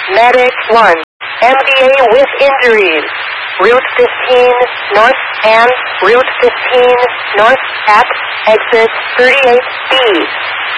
Medic 1. MDA with injuries. Route 15 north and Route 15 north at exit 38B.